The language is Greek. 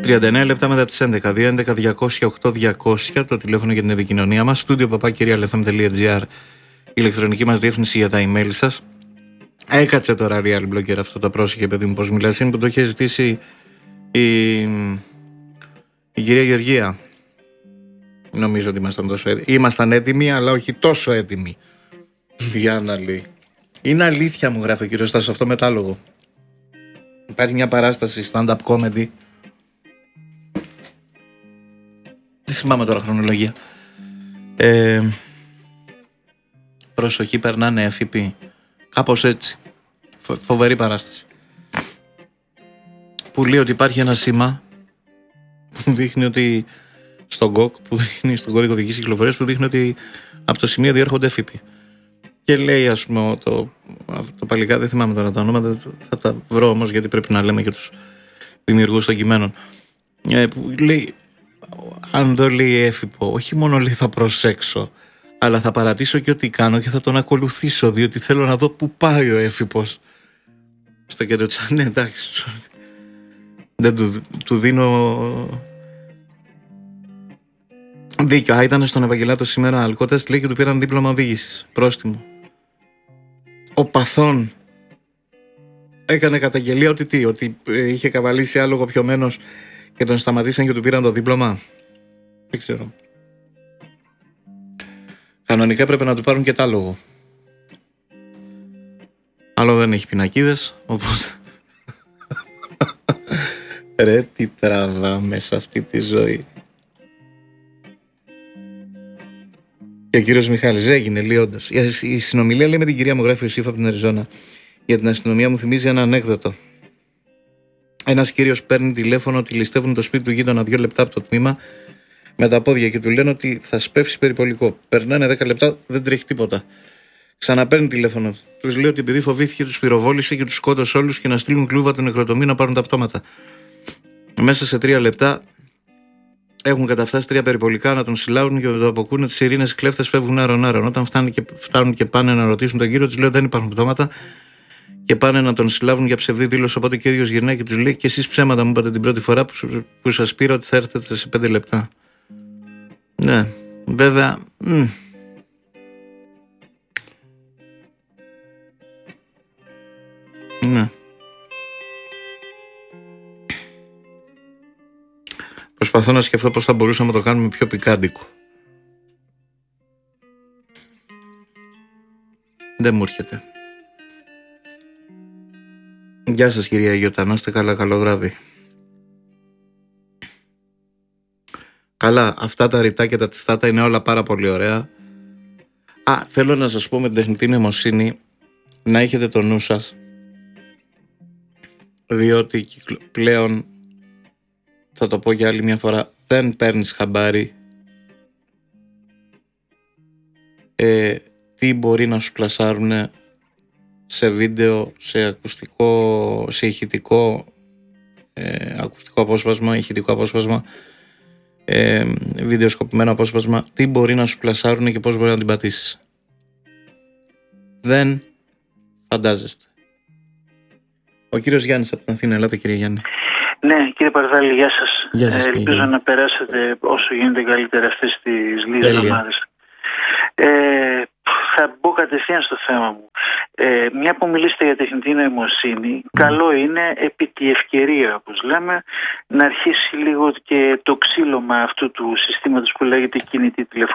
39 λεπτά μετά τις 11, 211-200-8200, το τηλέφωνο για την επικοινωνία μας, studio@lfm.gr, ηλεκτρονική μας διεύθυνση για τα email σας. Έκατσε τώρα Real Blogger αυτό το πρόσεχε, παιδί μου, πώς μιλάς, είναι που το είχε ζητήσει η κυρία Γεωργία. Νομίζω ότι ήμασταν έτοιμοι, αλλά όχι τόσο έτοιμοι. Διάννα λέει. Είναι αλήθεια, μου γράφει ο κύριος Στάσος, αυτό μετάλογο. Υπάρχει μια παράσταση stand-up comedy. Δεν θυμάμαι τώρα χρονολογία. Προσοχή, περνάνε FP. Κάπως έτσι. Φοβερή παράσταση. Που λέει ότι υπάρχει ένα σήμα που δείχνει ότι στον ΚΟΚ, που δείχνει στον κώδικο οδικής κυκλοφορίας, που δείχνει ότι από το σημείο διέρχονται FP. Και λέει, ας πούμε, το παλικά, δεν θυμάμαι τώρα τα ονόματα, θα τα βρω όμως γιατί πρέπει να λέμε και τους δημιουργούς των κειμένων. Που λέει, αν δω λέει έφυπο, όχι μόνο λέει θα προσέξω, αλλά θα παρατήσω και ό,τι κάνω και θα τον ακολουθήσω, διότι θέλω να δω πού πάει ο έφυπος. Στο κέντρο της, ναι, εντάξει, δεν του δίνω δίκιο. Ήταν στον Ευαγγελάτο σήμερα αλκότες, λέει, και του πήραν δίπλωμα οδήγησης, πρόστιμο. Ο Παθών έκανε καταγγελία ότι είχε καβαλήσει άλογο πιωμένος και τον σταματήσαν και του πήραν το δίπλωμα. Δεν ξέρω. Κανονικά πρέπει να του πάρουν και τ' άλογο. Άλλο δεν έχει πινακίδες, οπότε... Ρε τι τραβά μέσα αυτή τη ζωή. Και ο κύριος Μιχάλης, έγινε λέει όντως. Η συνομιλία, λέει, με την κυρία μου, γράφει ο Σίφ από την Αριζόνα, για την αστυνομία μου θυμίζει ένα ανέκδοτο. Ένας κύριος παίρνει τηλέφωνο ότι ληστεύουν το σπίτι του γείτονα 2 λεπτά από το τμήμα με τα πόδια και του λένε ότι θα σπεύσει περιπολικό. Περνάνε 10 λεπτά, δεν τρέχει τίποτα. Ξαναπαίρνει τηλέφωνο. Τους λέει ότι επειδή φοβήθηκε, τους πυροβόλησε και τους σκότωσε όλους και να στείλουν κλούβα τον νεκροτομείο να πάρουν τα πτώματα. Μέσα σε 3 λεπτά έχουν καταφτάσει 3 περιπολικά να τον συλλάβουν και το αποκούνε τις ειρήνες κλέφτες, φεύγουν άρον-άρον. Όταν φτάνουν και πάνε να ρωτήσουν τον κύριο, τους λέει δεν υπάρχουν πτώματα και πάνε να τον συλλάβουν για ψευδή δήλωση. Οπότε και ο ίδιος γυρνάει και τους λέει: και εσείς ψέματα μου είπατε την πρώτη φορά που σας πήρα ότι θα έρθετε σε 5 λεπτά. Ναι, βέβαια. Ναι. Προσπαθώ να σκεφτώ πώς θα μπορούσαμε να το κάνουμε πιο πικάντικο. Δεν μου έρχεται. Γεια σας κυρία Γιώτα, να είστε καλά, καλό βράδυ. Καλά, αυτά τα ρητά και τα τσιστάτα είναι όλα πάρα πολύ ωραία. Θέλω να σας πω με την τεχνητή νοημοσύνη να έχετε το νου σας, διότι πλέον, θα το πω για άλλη μια φορά, δεν παίρνεις χαμπάρι τι μπορεί να σου πλασάρουν σε βίντεο, σε ακουστικό, σε ηχητικό, ακουστικό απόσπασμα, ηχητικό απόσπασμα, βιντεοσκοπημένο απόσπασμα, τι μπορεί να σου πλασάρουν και πώς μπορεί να την πατήσεις. Δεν φαντάζεστε. Ο κύριος Γιάννης από την Αθήνα, ελάτε κύριε Γιάννη. Ναι, κύριε Παρδάλη, γεια σας. Γεια σας, ελπίζω να περάσετε όσο γίνεται καλύτερα αυτές τις λίγες εβδομάδες. Θα μπω κατευθείαν στο θέμα μου. Μια που μιλήσετε για τεχνητή νοημοσύνη, καλό είναι επί τη ευκαιρία, όπως λέμε, να αρχίσει λίγο και το ξύλωμα αυτού του συστήματος που λέγεται κινητή τηλεφωνία.